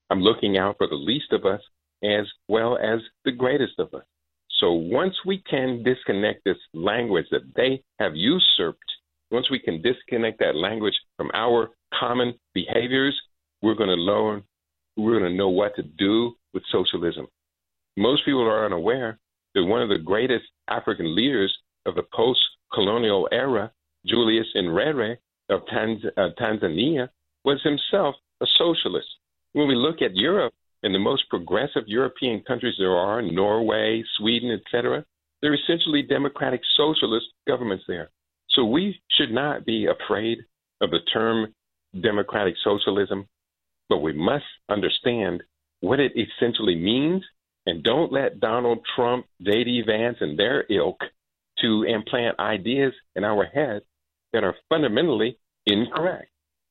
I'm looking out for the least of us as well as the greatest of us. So once we can disconnect this language that they have usurped, once we can disconnect that language from our common behaviors, we're going to know what to do with socialism. Most people are unaware that one of the greatest African leaders of the post-colonial era, Julius Nyerere of Tanzania, was himself a socialist. When we look at Europe and the most progressive European countries there are, Norway, Sweden, etc., they're essentially democratic socialist governments there. So we should not be afraid of the term democratic socialism, but we must understand what it essentially means, and don't let Donald Trump, J.D. Vance, and their ilk to implant ideas in our head that are fundamentally incorrect.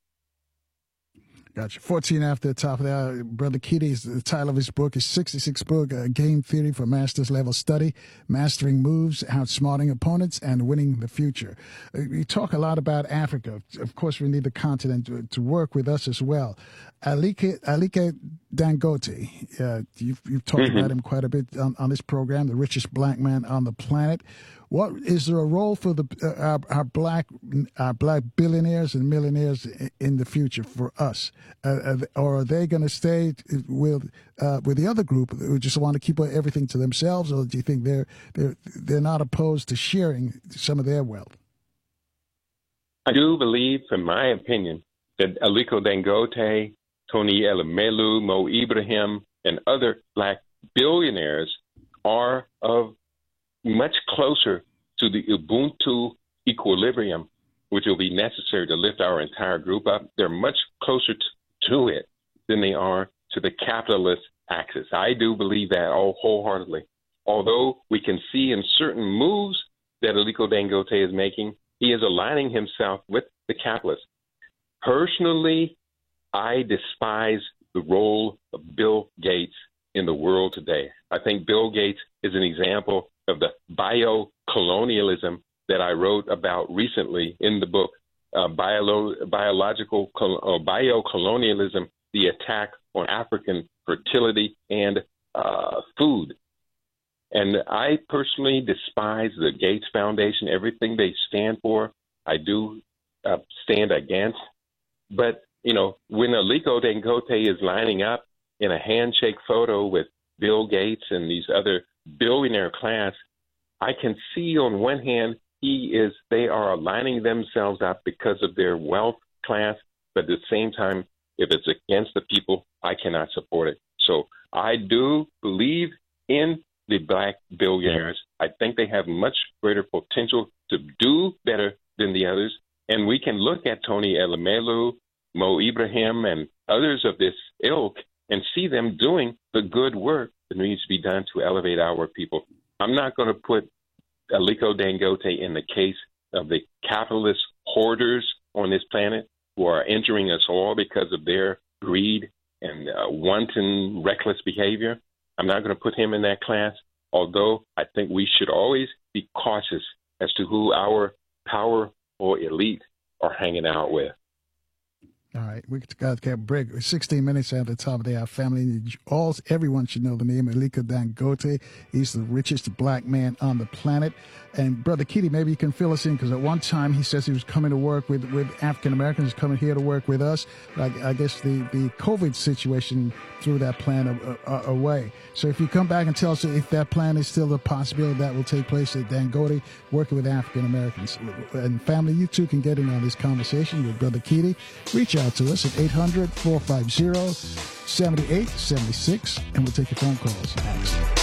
Gotcha. 14 after the top of the hour. Brother Kitty, the title of his book is 66 book, Game Theory for Master's Level Study, Mastering Moves, Outsmarting Opponents, and Winning the Future. You talk a lot about Africa. Of course, we need the continent to work with us as well. Aliko Dangote, you've talked about him quite a bit on this program, the richest black man on the planet. What is there a role for our black billionaires and millionaires in the future for us, or are they going to stay with the other group who just want to keep everything to themselves, or do you think they're not opposed to sharing some of their wealth? I do believe, in my opinion, that Aliko Dangote, Tony Elumelu, Mo Ibrahim, and other black billionaires are of much closer to the Ubuntu equilibrium, which will be necessary to lift our entire group up. They're much closer to it than they are to the capitalist axis. I do believe that wholeheartedly. Although we can see in certain moves that Aliko Dangote is making, he is aligning himself with the capitalists. Personally, I despise the role of Bill Gates in the world today. I think Bill Gates is an example of the bio-colonialism that I wrote about recently in the book, Bio-colonialism, the attack on African fertility and food. And I personally despise the Gates Foundation, everything they stand for, I do stand against. But, when Aliko Dangote is lining up in a handshake photo with Bill Gates and these other billionaire class, I can see on one hand they are aligning themselves up because of their wealth class, but at the same time, if it's against the people, I cannot support it. So I do believe in the black billionaires. I think they have much greater potential to do better than the others. And we can look at Tony Elumelu, Mo Ibrahim, and others of this ilk and see them doing the good work that needs to be done to elevate our people. I'm not going to put Aliko Dangote in the case of the capitalist hoarders on this planet who are injuring us all because of their greed and wanton, reckless behavior. I'm not going to put him in that class, although I think we should always be cautious as to who our power or elite are hanging out with. All right, we got to get a break. 16 minutes at the top of the hour. Family, everyone should know the name Aliko Dangote. He's the richest black man on the planet. And Brother Kitty, maybe you can fill us in, because at one time he says he was coming to work with African Americans, coming here to work with us. I guess the COVID situation threw that plan away. So if you come back and tell us if that plan is still a possibility that will take place at Dangote, working with African Americans. And family, you too can get in on this conversation with Brother Kitty. Reach out to us at 800-450-7876, and we'll take your phone calls next.